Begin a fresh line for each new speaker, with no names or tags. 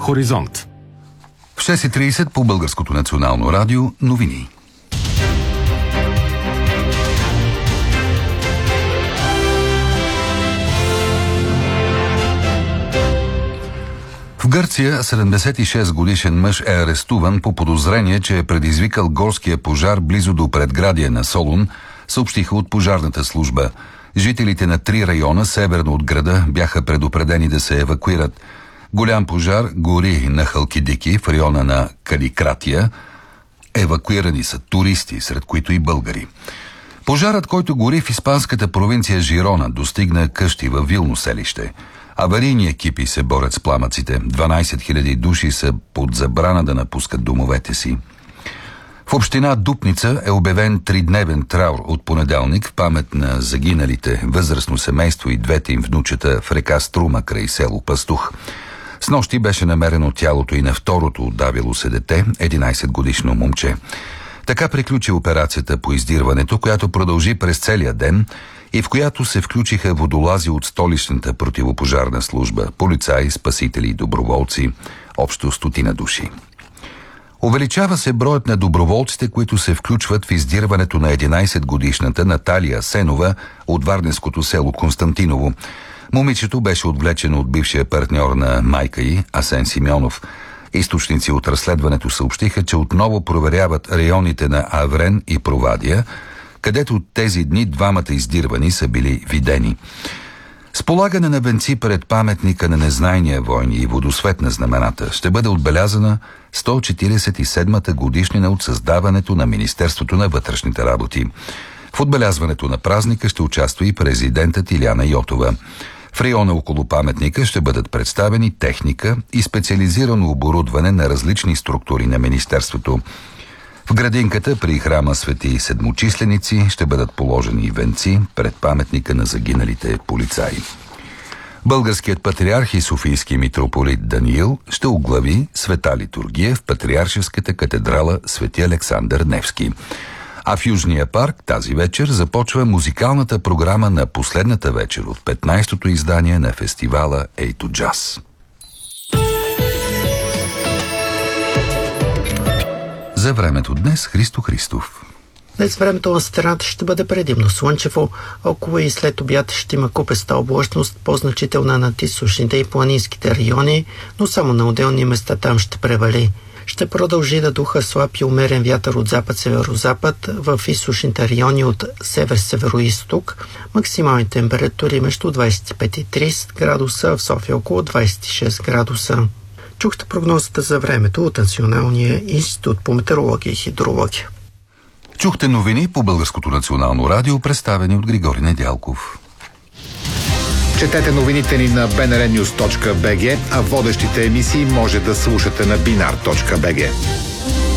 Хоризонт.
В 6:30 по Българското национално радио новини. В Гърция 76-годишен мъж е арестуван по подозрение, че е предизвикал горския пожар близо до предградие на Солун, съобщиха от пожарната служба. Жителите на 3 района северно от града бяха предупредени да се евакуират. Голям пожар гори на Халкидики в района на Каликратия. Евакуирани са туристи, сред които и българи. Пожарът, който гори в испанската провинция Жирона, достигна къщи във Вилно селище. Аварийни екипи се борят с пламъците. 12 000 души са под забрана да напускат домовете си. В община Дупница е обявен 3-дневен траур от понеделник в памет на загиналите възрастно семейство и двете им внучета в река Струма край село Пастух. Снощи беше намерено тялото и на второто отдавило се дете, 11-годишно момче. Така приключи операцията по издирването, която продължи през целия ден и в която се включиха водолази от столичната противопожарна служба, полицаи, спасители и доброволци, общо 100 души. Увеличава се броят на доброволците, които се включват в издирването на 11-годишната Наталия Сенова от варненското село Константиново. Момичето беше отвлечено от бившия партньор на майка й, Асен Симеонов. Източници от разследването съобщиха, че отново проверяват районите на Аврен и Провадия, където тези дни двамата издирвани са били видени. С полагане на венци пред паметника на незнайния войни и водосвет на знамената ще бъде отбелязана 147-та годишнина от създаването на Министерството на вътрешните работи. В отбелязването на празника ще участва и президентът Илияна Йотова. В района около паметника ще бъдат представени техника и специализирано оборудване на различни структури на Министерството. В градинката при храма Свети Седмочисленици ще бъдат положени венци пред паметника на загиналите полицаи. Българският патриарх и софийски митрополит Даниил ще оглави света литургия в Патриаршеската катедрала Свети Александър Невски. А в Южния парк тази вечер започва музикалната програма на последната вечер от 15-то издание на фестивала Ейто Джаз. За времето днес Христо Христов.
Днес времето на страната ще бъде предимно слънчево, около и след обяд ще има купеста облачност, по-значителна над източните и планинските райони, но само на отделни места там ще превали. Ще продължи да духа слаб и умерен вятър от запад-северозапад в източните райони от север-североизток. Максимални температури между 25 и 30 градуса, в София около 26 градуса. Чухте прогнозата за времето от Националния институт по метеорология и хидрология.
Чухте новини по Българското национално радио, представени от Григорий Недялков.
Четете новините ни на bnrnews.bg, а водещите емисии може да слушате на binar.bg.